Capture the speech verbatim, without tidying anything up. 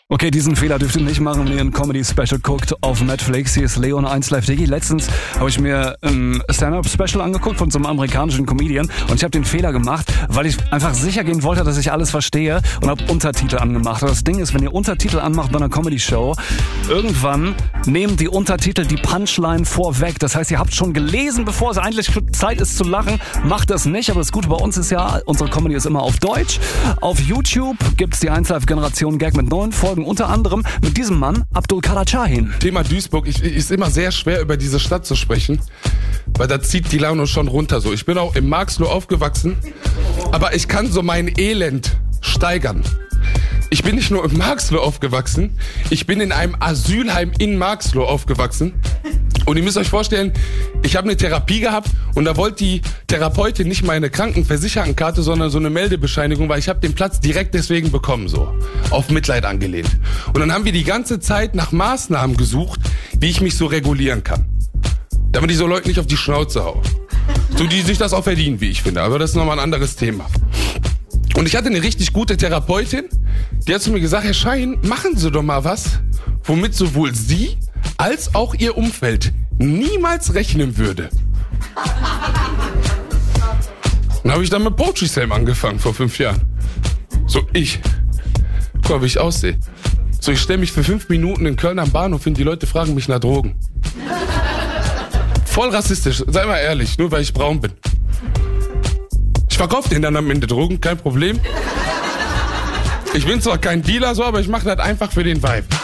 Okay, diesen Fehler dürft ihr nicht machen, wenn ihr ein Comedy-Special guckt auf Netflix. Hier ist Leon eins Live Digi. Letztens habe ich mir ein Stand-Up-Special angeguckt von so einem amerikanischen Comedian und ich habe den Fehler gemacht, weil ich einfach sicher gehen wollte, dass ich alles verstehe und habe Untertitel angemacht. Aber das Ding ist, wenn ihr Untertitel anmacht bei einer Comedy-Show, irgendwann nehmen die Untertitel die Punchline vorweg. Das heißt, ihr habt schon gelesen, bevor es eigentlich Zeit ist zu lachen. Macht das nicht, aber das Gute bei uns ist ja, unsere Comedy ist immer auf Deutsch. Auf YouTube gibt's die eins Live Generation Gag mit neuen Folgen. Unter anderem mit diesem Mann, Abdul Kader Shahin. Thema Duisburg, ich, ist immer sehr schwer über diese Stadt zu sprechen, weil da zieht die Laune schon runter. So, ich bin auch im Marxloh aufgewachsen, aber ich kann so mein Elend steigern. Ich bin nicht nur im Marxloh aufgewachsen, ich bin in einem Asylheim in Marxloh aufgewachsen. Und ihr müsst euch vorstellen, ich habe eine Therapie gehabt und da wollte die Therapeutin nicht meine Krankenversichertenkarte, sondern so eine Meldebescheinigung, weil ich habe den Platz direkt deswegen bekommen, so auf Mitleid angelehnt. Und dann haben wir die ganze Zeit nach Maßnahmen gesucht, wie ich mich so regulieren kann, damit ich so Leute nicht auf die Schnauze haue. So, die sich das auch verdienen, wie ich finde, aber das ist nochmal ein anderes Thema. Und ich hatte eine richtig gute Therapeutin, die hat zu mir gesagt, Herr Shahin, machen Sie doch mal was, womit sowohl Sie als auch Ihr Umfeld niemals rechnen würde. Dann habe ich dann mit Poetry Slam angefangen vor fünf Jahren. So, ich. Guck mal, wie ich aussehe. So, ich stelle mich für fünf Minuten in Köln am Bahnhof hin, die Leute fragen mich nach Drogen. Voll rassistisch, sei mal ehrlich, nur weil ich braun bin. Ich verkaufe denen dann am Ende Drogen, kein Problem. Ich bin zwar kein Dealer so, aber ich mache das einfach für den Vibe.